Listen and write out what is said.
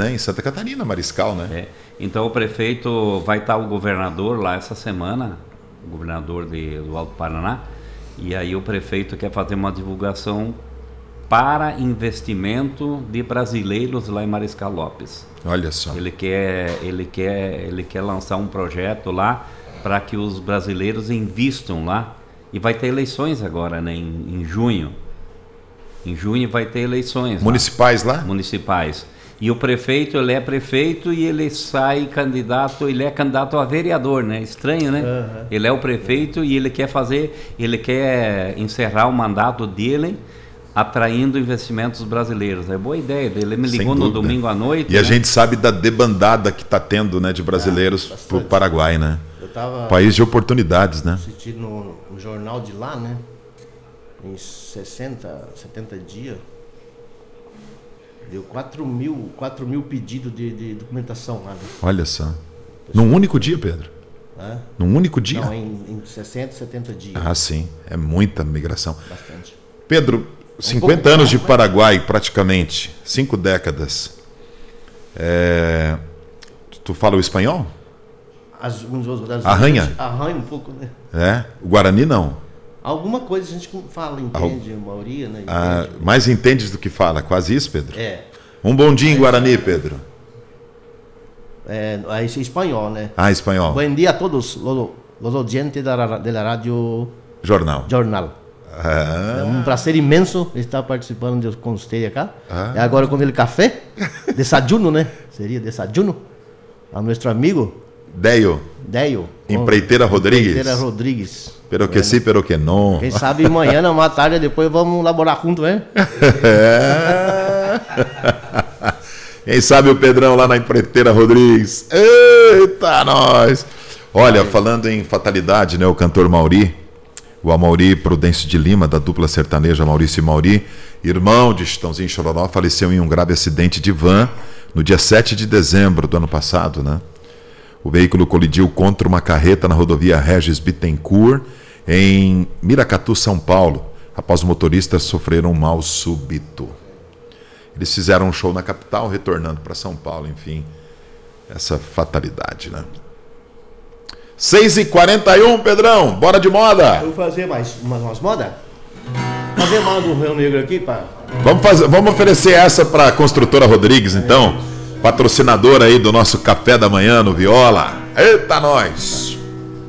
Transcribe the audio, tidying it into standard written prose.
né? Em Santa Catarina, Mariscal, né? Então o prefeito vai estar o governador lá essa semana, o governador do Alto Paraná, e aí o prefeito quer fazer uma divulgação para investimento de brasileiros lá em Mariscal Lopes. Olha só. Ele quer lançar um projeto lá para que os brasileiros invistam lá. E vai ter eleições agora, né? Em junho. Em junho vai ter eleições. Municipais lá? Municipais. E o prefeito, ele é prefeito e ele sai candidato, ele é candidato a vereador, né? Estranho, né? Uhum. Ele é o prefeito e ele quer encerrar o mandato dele atraindo investimentos brasileiros. É boa ideia. Ele me ligou no domingo à noite. E a gente sabe da debandada que está tendo, né, de brasileiros para o Paraguai, né? País de oportunidades, né? Assisti no jornal de lá, né? Em 70 dias. Deu 4 mil pedidos de documentação lá, né? Olha só. Num único dia, Pedro? Num único dia? Não, em 60, 70 dias. Ah, sim. É muita migração. Bastante. Pedro, 50 anos de Paraguai, praticamente. 5 décadas. Tu fala o espanhol? Arranha? Arranha um pouco, né? O Guarani não. Alguma coisa a gente fala, entende, a maioria, né? Mais entendes do que fala, quase isso, Pedro? Um bom dia em Guarani, Pedro. Esse é espanhol, né? Espanhol. Bom dia a todos os ouvintes da Rádio Jornal. É um prazer imenso estar participando com você aqui. E agora com ele café, desayuno, né? Seria desayuno. A nosso amigo Deio. Empreiteira Rodrigues. Pero que sim, pero que não. Quem sabe amanhã, uma tarde, depois vamos laborar junto, hein? Quem sabe o Pedrão lá na Empreiteira Rodrigues. Eita, nós! Olha, falando em fatalidade, né? O cantor Mauri, o Amauri Prudêncio de Lima, da dupla sertaneja Maurício e Mauri, irmão de Chitãozinho Chororó, faleceu em um grave acidente de van no dia 7 de dezembro do ano passado, né? O veículo colidiu contra uma carreta na rodovia Regis Bittencourt, em Miracatu, São Paulo, após o motorista sofrer um mal súbito. Eles fizeram um show na capital, retornando para São Paulo, enfim, essa fatalidade, né? 6h41, Pedrão, bora de moda! Vou fazer mais umas modas? Fazer mais do Rio Negro aqui, pá. Vamos oferecer essa para a Construtora Rodrigues, então, patrocinadora aí do nosso café da manhã no Viola. Eita, nós!